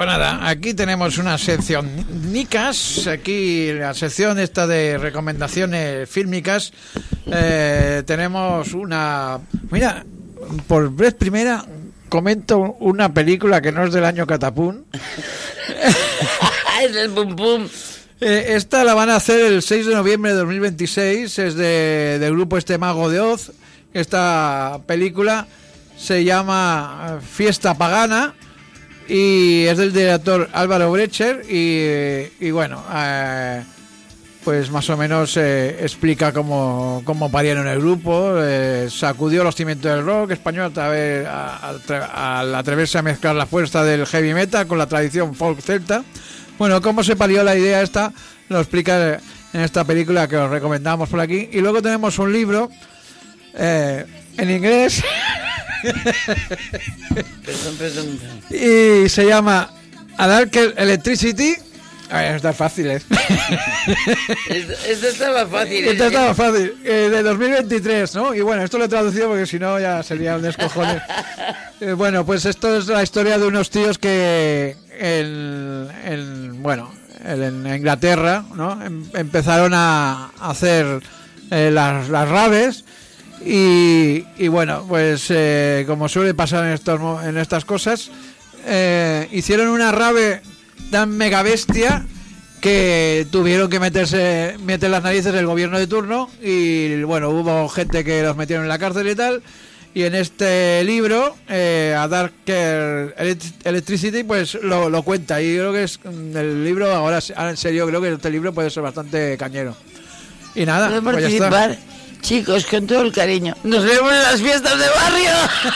Pues nada, aquí tenemos una sección Nicas, aquí la sección esta de recomendaciones fílmicas. Tenemos una... Mira, por vez primera comento una película que no es del año Catapún. Es el pum pum. Esta la van a hacer el 6 de noviembre de 2026, es del grupo Mago de Oz. Esta película se llama Fiesta Pagana y es del director Álvaro Brecher y bueno, pues más o menos explica cómo parieron el grupo, sacudió los cimientos del rock español al atreverse a mezclar la fuerza del heavy metal con la tradición folk celta. Bueno, cómo se parió la idea esta lo explica en esta película que os recomendamos por aquí. Y luego tenemos un libro en inglés y se llama A Dark Electricity. A ver, está fácil, Esto estaba fácil. Esto estaba fácil. De 2023, ¿no? Y bueno, esto lo he traducido porque si no ya sería un descojone. Bueno, pues esto es la historia de unos tíos que en Inglaterra, ¿no? Empezaron a hacer las raves y bueno, pues como suele pasar en estas cosas, hicieron una rave tan mega bestia que tuvieron que meter las narices el gobierno de turno y bueno, hubo gente que los metieron en la cárcel y tal. Y en este libro, A Darker Electricity, pues lo cuenta. Y creo que es el libro, ahora en serio, creo que este libro puede ser bastante cañero. Y nada, ¿puedo pues ya participar? está. Chicos, con todo el cariño. Nos vemos en las fiestas de barrio.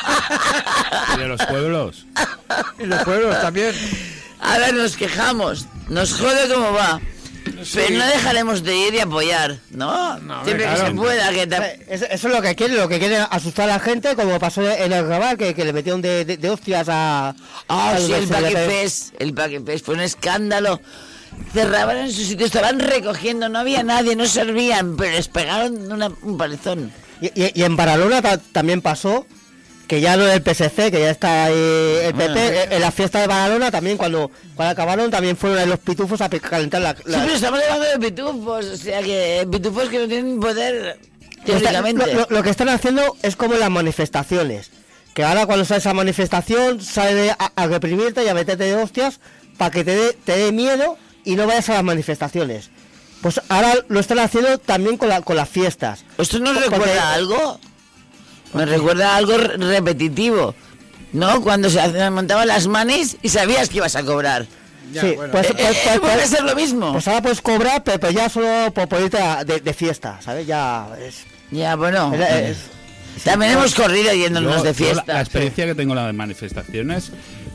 Y de los pueblos. Y los pueblos también. A ver, nos quejamos. Nos jode como va. Sí. Pero no dejaremos de ir y apoyar, ¿no? Siempre claro, que se pueda. Eso es lo que quiere asustar a la gente, como pasó en el Raval, que le metieron de hostias a... Sí, el Paquepés fue un escándalo. Cerraban en su sitio, estaban recogiendo, no había nadie, no servían, pero les pegaron un palizón. Y en Baralona también pasó, que ya no del PSC, que ya está ahí el PP, en la fiesta de Badalona también, cuando acabaron, también fueron los pitufos a calentar la... Sí, pero estamos hablando de pitufos, o sea, que pitufos que no tienen poder, teóricamente. Lo que están haciendo es como las manifestaciones, que ahora cuando sale esa manifestación, sale a reprimirte y a meterte de hostias, para que te dé miedo y no vayas a las manifestaciones. Pues ahora lo están haciendo también con las fiestas. ¿Esto nos recuerda algo? Me recuerda a algo repetitivo, ¿no? Cuando se montaban las manis y sabías que ibas a cobrar. Ya, sí, bueno. Puede ser lo mismo. Pues ahora puedes cobrar, pero ya solo por irte de fiesta, ¿sabes? Ya es... Ya, bueno. También hemos corrido yéndonos de fiesta. La experiencia que tengo en las manifestaciones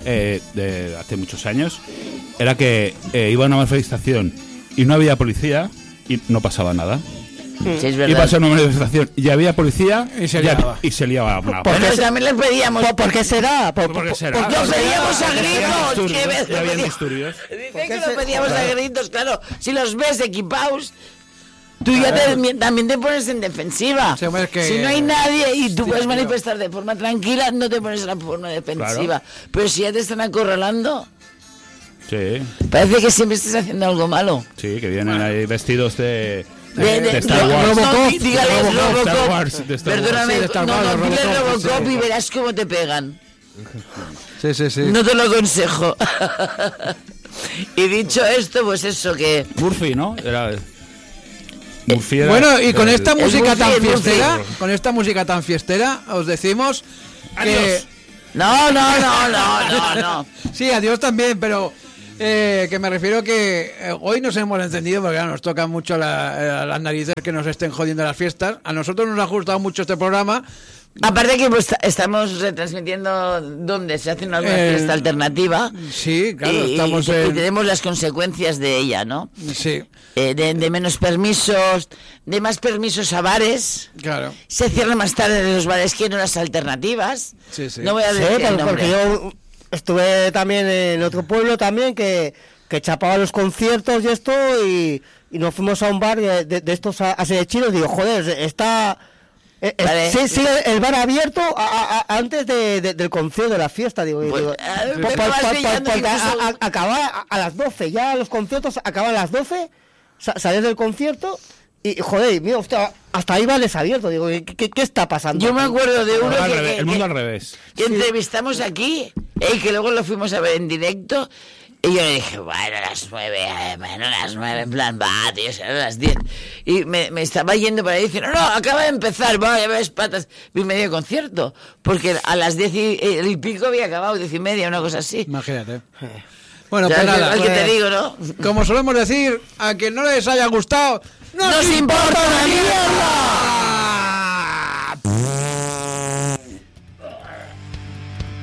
de hace muchos años era que iba a una manifestación y no había policía y no pasaba nada. Sí, es verdad. Iba a ser una manifestación y había policía y se liaba. Pero también les pedíamos. ¿Por qué será? ¿Por qué será? Pues lo pedíamos a gritos. Ya habían disturbios. Dicen que lo pedíamos a gritos, claro. Si los ves equipados, tú ya también te pones en defensiva. Sí, si no hay nadie y tú puedes manifestar de forma tranquila, no te pones en la forma defensiva. Claro. Pero si ya te están acorralando... Sí. Parece que siempre estás haciendo algo malo. Sí, que vienen ahí vestidos de Star Wars. Robocop. Perdóname, dile Robocop y verás cómo te pegan. Sí. No te lo aconsejo. Y dicho esto, pues eso que... Murphy, ¿no? Murphy era... Bueno, y con esta música tan fiestera, os decimos adiós. Que... No. Sí, adiós también, pero... que me refiero que hoy nos hemos encendido porque nos toca mucho las narices que nos estén jodiendo las fiestas. A nosotros nos ha gustado mucho este programa. Aparte que pues, estamos retransmitiendo donde se hace una fiesta alternativa. Sí, claro, y tenemos las consecuencias de ella, ¿no? Sí. De menos permisos, de más permisos a bares. Claro. Se cierran más tarde de los bares que en las alternativas. Sí. No voy a decir el nombre. Porque yo estuve también en otro pueblo también que chapaba los conciertos y esto y nos fuimos a un bar de estos así de chinos. Digo, joder, está Vale. Sí, el bar abierto antes del concierto, de la fiesta, digo. Pues, digo, pero vas pillando porque incluso- acababa a las 12, ya los conciertos acaban a las 12, salías del concierto y, joder, mira, hostia, hasta ahí vales abierto, digo, ¿qué está pasando? Yo me acuerdo de uno El mundo al revés. que entrevistamos aquí y que luego lo fuimos a ver en directo. Y yo le dije, bueno, a las 9, en plan, va, tío, serán las 10. Y me estaba yendo por ahí diciendo, no, acaba de empezar, va, ya ves patas. Vi medio concierto, porque a las 10 y pico había acabado, 10:30, una cosa así. Imagínate. Bueno, Ya, pues nada. al que te digo, ¿no? Como solemos decir, a quien no les haya gustado, ¡Nos importa una mierda!